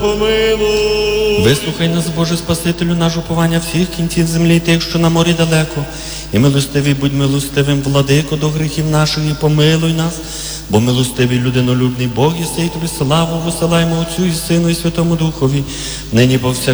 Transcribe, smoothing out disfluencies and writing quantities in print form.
помилуй. Вислухай нас, Боже Спасителю, наш уповання всіх кінців землі, тих, що на морі далеко. І милостивий, будь милостивим, владико, до гріхів наших, і помилуй нас. Бо милостивий, людинолюбний Бог, єси, і тобі славу висилаємо Отцю і Сину, і Святому Духові, нині повсякчас